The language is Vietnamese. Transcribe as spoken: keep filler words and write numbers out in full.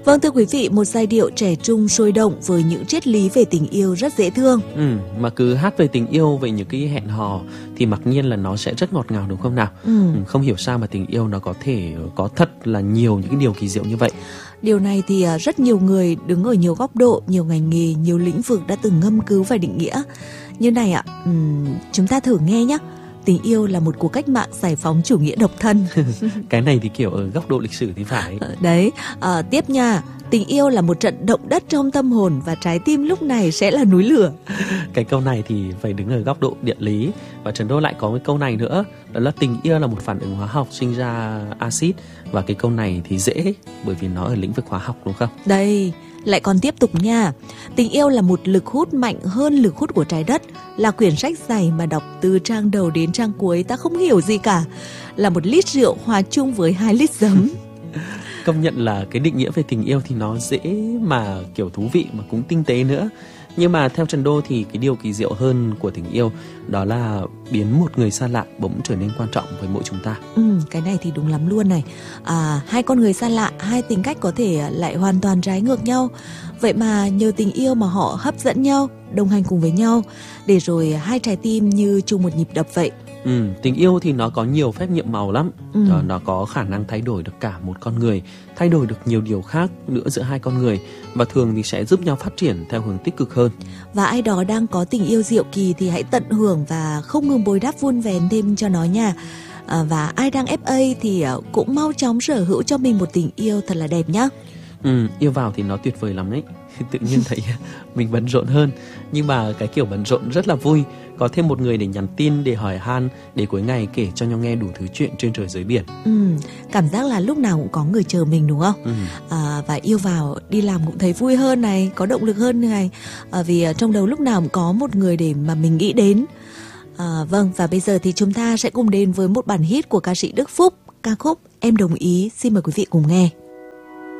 Vâng, thưa quý vị, một giai điệu trẻ trung sôi động với những triết lý về tình yêu rất dễ thương. Ừ, mà cứ hát về tình yêu, về những cái hẹn hò thì mặc nhiên là nó sẽ rất ngọt ngào, đúng không nào? Ừ. Ừ, không hiểu sao mà tình yêu nó có thể có thật là nhiều những cái điều kỳ diệu như vậy. Điều này thì rất nhiều người đứng ở nhiều góc độ, nhiều ngành nghề, nhiều lĩnh vực đã từng ngâm cứu và định nghĩa. Như này ạ, um, chúng ta thử nghe nhé. Tình yêu là một cuộc cách mạng giải phóng chủ nghĩa độc thân. Cái này thì kiểu ở góc độ lịch sử thì phải. Đấy, à, tiếp nha. Tình yêu là một trận động đất trong tâm hồn và trái tim lúc này sẽ là núi lửa. Cái câu này thì phải đứng ở góc độ địa lý. Và Trần Đô lại có cái câu này nữa, đó là tình yêu là một phản ứng hóa học sinh ra axit. Và cái câu này thì dễ bởi vì nó ở lĩnh vực hóa học, đúng không? Đây, lại còn tiếp tục nha. Tình yêu là một lực hút mạnh hơn lực hút của trái đất. Là quyển sách dày mà đọc từ trang đầu đến trang cuối ta không hiểu gì cả. Là một lít rượu hòa chung với hai lít giấm. Công nhận là cái định nghĩa về tình yêu thì nó dễ mà kiểu thú vị mà cũng tinh tế nữa. Nhưng mà theo Trần Đô thì cái điều kỳ diệu hơn của tình yêu đó là biến một người xa lạ bỗng trở nên quan trọng với mỗi chúng ta. Ừ, cái này thì đúng lắm luôn này. À, hai con người xa lạ, hai tính cách có thể lại hoàn toàn trái ngược nhau. Vậy mà nhờ tình yêu mà họ hấp dẫn nhau, đồng hành cùng với nhau, để rồi hai trái tim như chung một nhịp đập vậy. Ừ, tình yêu thì nó có nhiều phép nhiệm màu lắm. Ừ. Ờ, nó có khả năng thay đổi được cả một con người, thay đổi được nhiều điều khác nữa giữa hai con người, và thường thì sẽ giúp nhau phát triển theo hướng tích cực hơn. Và ai đó đang có tình yêu diệu kỳ thì hãy tận hưởng và không ngừng bồi đắp vun vén thêm cho nó nha. À, và ai đang ép a thì cũng mau chóng sở hữu cho mình một tình yêu thật là đẹp nhá. Ừ, yêu vào thì nó tuyệt vời lắm đấy. Tự nhiên thấy mình bận rộn hơn, nhưng mà cái kiểu bận rộn rất là vui. Có thêm một người để nhắn tin, để hỏi han, để cuối ngày kể cho nhau nghe đủ thứ chuyện trên trời dưới biển. Ừ, cảm giác là lúc nào cũng có người chờ mình, đúng không? Ừ. À, và yêu vào đi làm cũng thấy vui hơn này, có động lực hơn này. À, vì trong đầu lúc nào cũng có một người để mà mình nghĩ đến. À, vâng, và bây giờ thì chúng ta sẽ cùng đến với một bản hit của ca sĩ Đức Phúc, ca khúc Em Đồng Ý. Xin mời quý vị cùng nghe.